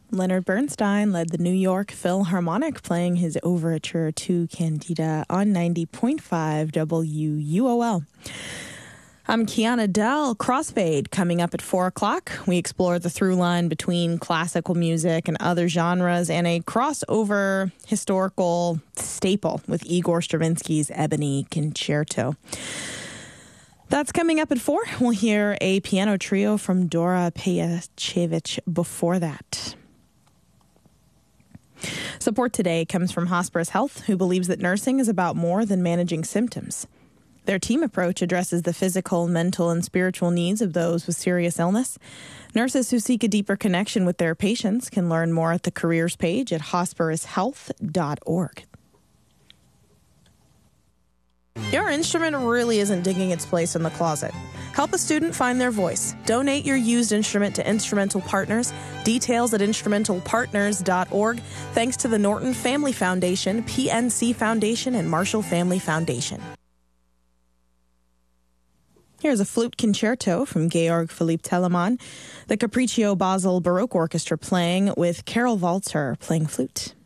Leonard Bernstein led the New York Philharmonic playing his overture to Candida on 90.5 WUOL. I'm Kiana Dell. Crossfade coming up at 4 o'clock. We explore the through line between classical music and other genres and a crossover historical staple with Igor Stravinsky's Ebony Concerto. That's coming up at 4. We'll hear a piano trio from Dora Pejachevich before that. Support today comes from Hospice Health, who believes that nursing is about more than managing symptoms. Their team approach addresses the physical, mental, and spiritual needs of those with serious illness. Nurses who seek a deeper connection with their patients can learn more at the careers page at hospicehealth.org. Your instrument really isn't digging its place in the closet. Help a student find their voice. Donate your used instrument to Instrumental Partners. Details at instrumentalpartners.org. Thanks to the Norton Family Foundation, PNC Foundation, and Marshall Family Foundation. Here's a flute concerto from Georg Philipp Telemann, the Capriccio Basel Baroque Orchestra playing with Carol Walter playing flute.